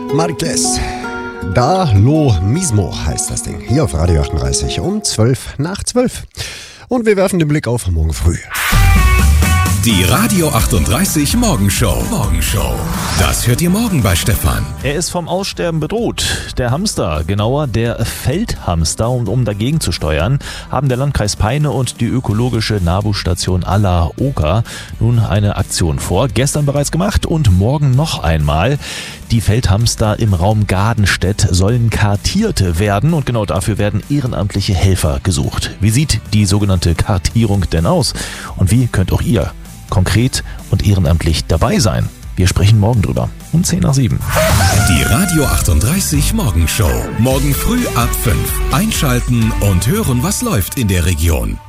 Marquez. Da lo mismo heißt das Ding. Hier auf Radio 38 um 11:12. Und wir werfen den Blick auf morgen früh. Die Radio 38 Morgenshow. Das hört ihr morgen bei Stefan. Er ist vom Aussterben bedroht. Der Hamster, genauer der Feldhamster. Und um dagegen zu steuern, haben der Landkreis Peine und die ökologische NABU-Station Alla Oka nun eine Aktion vor. Gestern bereits gemacht und morgen noch einmal. Die Feldhamster im Raum Gadenstedt sollen kartiert werden und genau dafür werden ehrenamtliche Helfer gesucht. Wie sieht die sogenannte Kartierung denn aus? Und wie könnt auch ihr konkret und ehrenamtlich dabei sein? Wir sprechen morgen drüber um 6:50. Die Radio 38 Morgenshow. Morgen früh ab 5. Einschalten und hören, was läuft in der Region.